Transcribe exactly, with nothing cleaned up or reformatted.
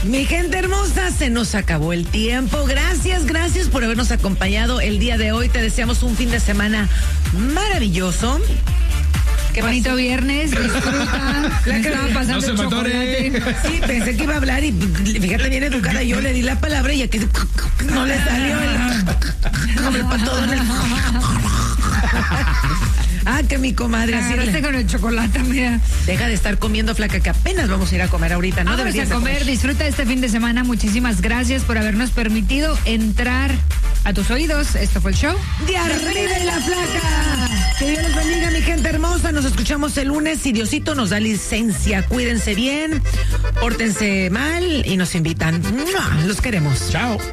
Mi gente hermosa, se nos acabó el tiempo. Gracias, gracias por habernos acompañado el día de hoy. Te deseamos un fin de semana maravilloso. Qué bonito viernes, disfruta. La que estaba pasando no se el chocolate. Sí, pensé que iba a hablar y fíjate bien educada, yo le di la palabra y aquí no le salió el, hombre, para todo en el... Ah, que mi comadre así le... con el chocolate, mira. Deja de estar comiendo, flaca, que apenas vamos a ir a comer ahorita. No vamos deberías a comer, disfruta este fin de semana. Muchísimas gracias por habernos permitido entrar a tus oídos. Esto fue el show de Arriba y la Flaca. Que Dios los bendiga, mi gente hermosa. Nos escuchamos el lunes. Si Diosito nos da licencia, cuídense bien, pórtense mal y nos invitan. Los queremos. Chao.